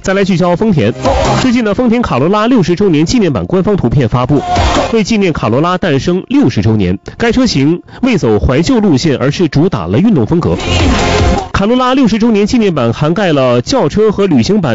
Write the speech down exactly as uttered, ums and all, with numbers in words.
再来聚焦丰田。最近呢，丰田卡罗拉六十周年纪念版官方图片发布，为纪念卡罗拉诞生六十周年，该车型未走怀旧路线，而是主打了运动风格。卡罗拉六十周年纪念版涵盖了轿车和旅行版